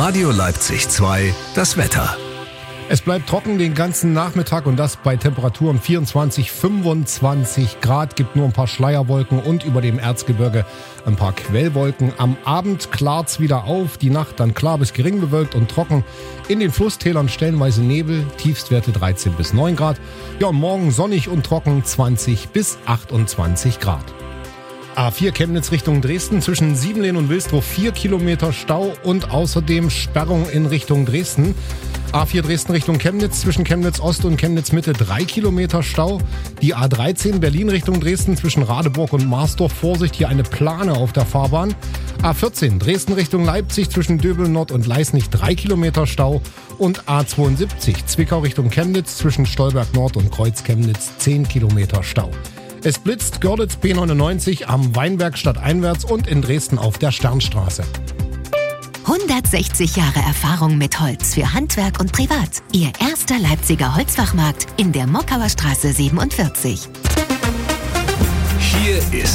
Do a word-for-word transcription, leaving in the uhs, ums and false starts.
Radio Leipzig zwei, das Wetter. Es bleibt trocken den ganzen Nachmittag und das bei Temperaturen vierundzwanzig, fünfundzwanzig Grad. Gibt nur ein paar Schleierwolken und über dem Erzgebirge ein paar Quellwolken. Am Abend klart's wieder auf, die Nacht dann klar bis gering bewölkt und trocken. In den Flusstälern stellenweise Nebel, Tiefstwerte dreizehn bis neun Grad. Ja, und morgen sonnig und trocken zwanzig bis achtundzwanzig Grad. A vier Chemnitz Richtung Dresden, zwischen Siebenlehn und Wilsdruff vier Kilometer Stau und außerdem Sperrung in Richtung Dresden. A vier Dresden Richtung Chemnitz, zwischen Chemnitz Ost und Chemnitz Mitte drei Kilometer Stau. Die A dreizehn Berlin Richtung Dresden, zwischen Radeburg und Marsdorf, Vorsicht, hier eine Plane auf der Fahrbahn. A vierzehn Dresden Richtung Leipzig, zwischen Döbel Nord und Leisnig drei Kilometer Stau. Und A zweiundsiebzig Zwickau Richtung Chemnitz, zwischen Stolberg Nord und Kreuz Chemnitz zehn Kilometer Stau. Es blitzt Görlitz B neunundneunzig am Weinberg stadteinwärts und in Dresden auf der Sternstraße. hundertsechzig Jahre Erfahrung mit Holz für Handwerk und Privat. Ihr erster Leipziger Holzfachmarkt in der Mockauer Straße siebenundvierzig. Hier ist